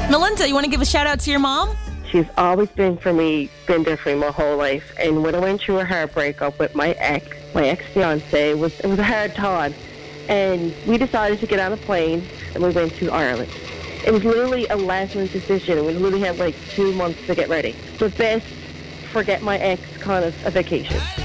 Melinda, you want to give a shout out to your mom? She's always been there for me my whole life. And when I went through a heartbreak up with my ex-fiance, it was a hard time. And we decided to get on a plane and we went to Ireland. It was literally a last-minute decision. We literally had 2 months to get ready. So best forget my ex kind of a vacation.